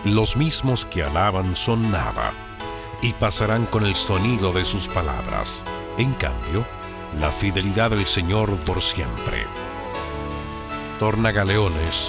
Los mismos que alaban son nada, y pasarán con el sonido de sus palabras. En cambio, la fidelidad del Señor por siempre. Tornagaleones